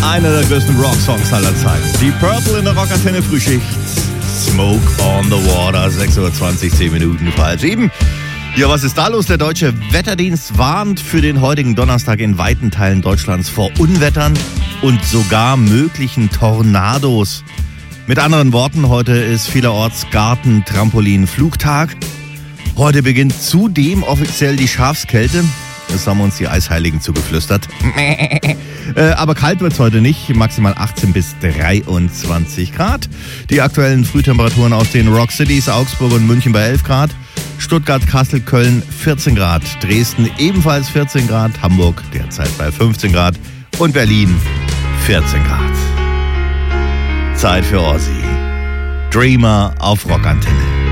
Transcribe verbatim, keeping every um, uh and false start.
Einer der größten Rock-Songs aller Zeiten. Die Purple in der Rockantenne Frühschicht. Smoke on the Water, sechs Uhr zwanzig, zehn Minuten vor halb sieben. Ja, was ist da los? Der Deutsche Wetterdienst warnt für den heutigen Donnerstag in weiten Teilen Deutschlands vor Unwettern und sogar möglichen Tornados. Mit anderen Worten, heute ist vielerorts Garten-, Trampolin-, Flugtag. Heute beginnt zudem offiziell die Schafskälte. Das haben uns die Eisheiligen zugeflüstert. äh, aber kalt wird's heute nicht. Maximal achtzehn bis dreiundzwanzig Grad. Die aktuellen Frühtemperaturen aus den Rock Cities, Augsburg und München bei elf Grad. Stuttgart, Kassel, Köln vierzehn Grad. Dresden ebenfalls vierzehn Grad. Hamburg derzeit bei fünfzehn Grad. Und Berlin vierzehn Grad. Zeit für Ozzy. Dreamer auf Rockantenne.